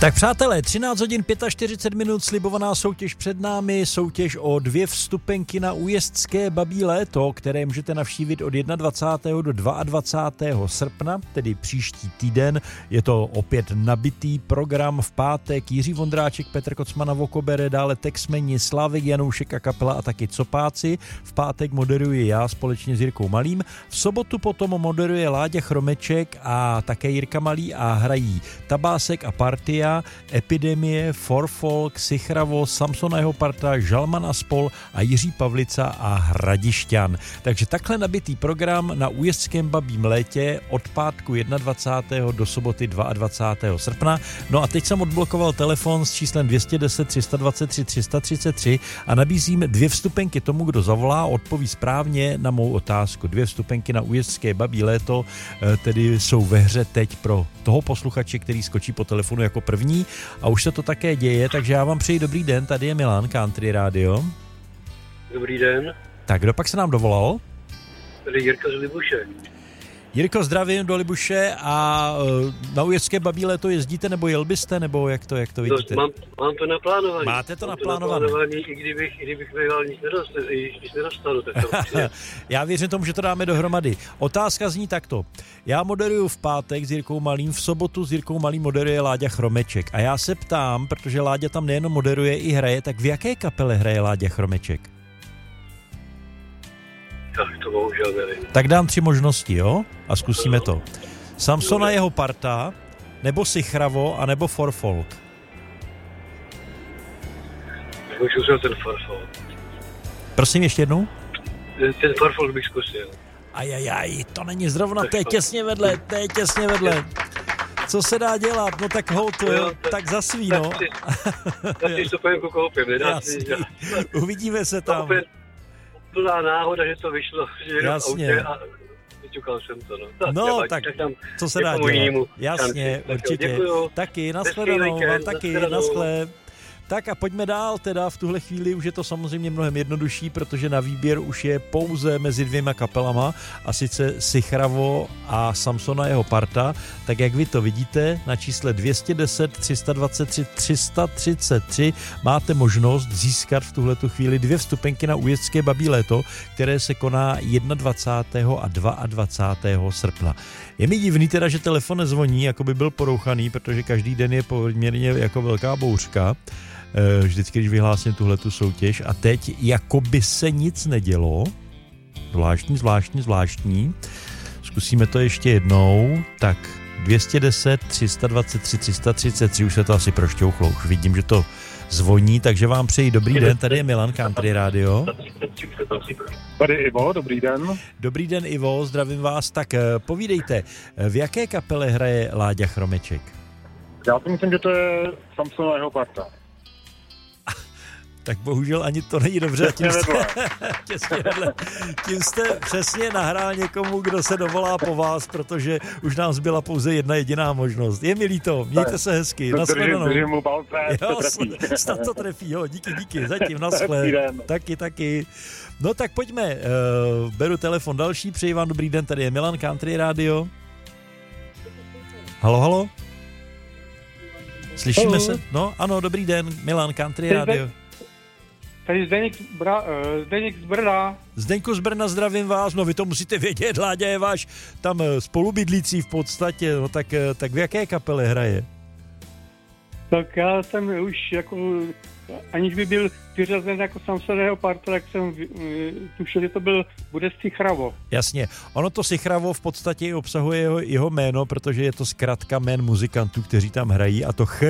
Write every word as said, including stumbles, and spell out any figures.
Tak přátelé, třináct hodin čtyřicet pět minut, slibovaná soutěž před námi, soutěž o dvě vstupenky na Újezdské babí léto, které můžete navštívit od dvacátého prvního do dvacátého druhého srpna, tedy příští týden. Je to opět nabitý program. V pátek Jiří Vondráček, Petr Kocmana Vokobere, dále Texmeni, Slávek Janoušek a kapela a taky Copáci. V pátek moderuji já společně s Jirkou Malým. V sobotu potom moderuje Láďa Chromeček a také Jirka Malý a hrají Tabásek a Partia, Epidemie, Forfolk, Sichravo, Samson a jeho parta, Žalman a spol a Jiří Pavlica a Hradišťan. Takže takhle nabitý program na Újezdském babím létě od pátku dvacátého prvního do soboty dvacátého druhého srpna. No a teď jsem odblokoval telefon s číslem dvě stě deset, tři sta dvacet tři, tři sta třicet tři a nabízím dvě vstupenky tomu, kdo zavolá a odpoví správně na mou otázku. Dvě vstupenky na Újezdské babí léto, tedy jsou ve hře teď pro toho posluchače, který skočí po telefonu jako první a už se to také děje, takže já vám přeji dobrý den, tady je Milan, Country Radio. Dobrý den. Tak kdo pak se nám dovolal? Tady Jirka z Libuše. Jirko, zdravím do Libuše a na Újezdské babí léto jezdíte nebo jel byste, nebo jak to, jak to vidíte? Mám, mám to naplánované. Máte to mám naplánované? To naplánované, i kdybych, i kdybych nevěděl nic nedostanu, i když nedostanu, tak to určitě. Já věřím tomu, že to dáme dohromady. Otázka zní takto. Já moderuju v pátek s Jirkou Malým, v sobotu s Jirkou Malým moderuje Láďa Chromeček. A já se ptám, protože Láďa tam nejenom moderuje, i hraje, tak v jaké kapele hraje Láďa Chromeček? Tak to bohužel nevím. Tak dám tři možnosti, jo? A zkusíme to. Samson a jeho parta, nebo Sichravo, anebo Forfolk. Bych zkusil ten Forfolk. Prosím ještě jednou? Ten Forfolk bych zkusil. Ajajaj, to není zrovna, to je těsně vedle, to je těsně vedle. Co se dá dělat? No tak hold, jo, tak, tak za svý, no. Tak si stupenku koupím, nedá si. Uvidíme se tam. Plná náhoda, že to vyšlo, že jenom v autě a vyťukal jsem to. No, tak, no nevadí, tak, tak tam co se dá dělat? Jasně, určitě. Děkuju. Taky, nashledanou, vám taky, naschle. Tak a pojďme dál, teda v tuhle chvíli už je to samozřejmě mnohem jednodušší, protože na výběr už je pouze mezi dvěma kapelama, a sice Sichravo a Samson a jeho parta. Tak jak vy to vidíte, na čísle dvě stě deset, tři sta dvacet tři, tři sta třicet tři máte možnost získat v tuhletu chvíli dvě vstupenky na Újezdské babí léto, které se koná dvacátého prvního a dvacátého druhého srpna. Je mi divný teda, že telefon nezvoní, jako by byl porouchaný, protože každý den je poměrně jako velká bouřka. Vždycky, když vyhlásím tuhletu soutěž a teď jako by se nic nedělo. Zvláštní, zvláštní, zvláštní. Zkusíme to ještě jednou. Tak dvě stě deset, tři sta dvacet tři, tři sta třicet tři, už se to asi prošťouchlo. Už vidím, že to zvoní, takže vám přeji dobrý den. Tady je Milan, Country Radio. Tady Ivo, dobrý den. Dobrý den, Ivo, zdravím vás. Tak povídejte, v jaké kapele hraje Láďa Chromeček? Já si myslím, že to je Samson a jeho parta. Tak bohužel ani to není dobře. Tím jste, těsně vedle. Tím jste přesně nahrál někomu, kdo se dovolá po vás, protože už nám zbyla pouze jedna jediná možnost. Je mi líto, mějte se hezky. Naschledanou. Držím mu palce, jo, to snad to trefí, jo, díky, díky, zatím, naschle. Taky, taky. No tak pojďme, uh, beru telefon další, přeji vám dobrý den, tady je Milan, Country Radio. Halo, halo? Slyšíme halo. Se? No, ano, dobrý den, Milan, Country Radio. Tady Zdeněk, Bra, uh, Zdeněk z Brna. Zdeňku z Brna, zdravím vás, no vy to musíte vědět, Láďa je váš tam spolubydlící v podstatě, no tak, tak v jaké kapele hraje? Tak já jsem už jako, aniž by byl vyřazen jako Samson a jeho parta, tak jsem uh, tušil, že to byl, bude Sichravo. Jasně, ono to Sichravo v podstatě obsahuje jeho, jeho jméno, protože je to zkratka jmén muzikantů, kteří tam hrají, a to ch